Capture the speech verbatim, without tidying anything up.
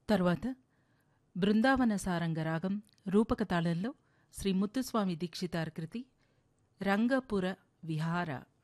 తరువాత బృందావన సారంగ రాగం రూపక తాళంలో శ్రీ ముత్తుస్వామి దీక్షితార్ కృతి రంగపుర విహార